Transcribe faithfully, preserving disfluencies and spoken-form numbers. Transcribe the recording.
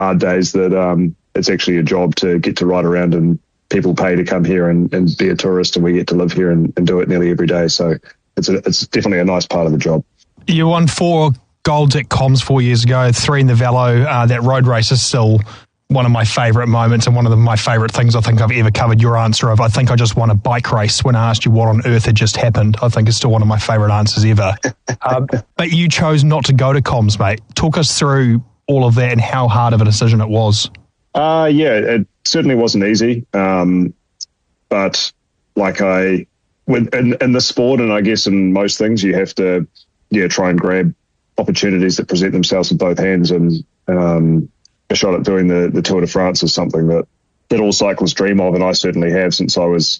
hard days that um, it's actually a job to get to ride around, and people pay to come here and, and be a tourist, and we get to live here and, and do it nearly every day. So it's a, it's definitely a nice part of the job. You won four golds at Comms four years ago, three in the Velo. Uh, that road race is still one of my favourite moments and one of the, my favourite things I think I've ever covered. Your answer of, I think I just won a bike race, when I asked you what on earth had just happened, I think is still one of my favourite answers ever. um, but you chose not to go to Comms, mate. Talk us through all of that and how hard of a decision it was. Uh, yeah, it certainly wasn't easy. Um, but like I, with, in, in the sport, and I guess in most things, you have to, yeah, try and grab opportunities that present themselves with both hands. And um, a shot at doing the, the Tour de France is something that, that all cyclists dream of, and I certainly have since I was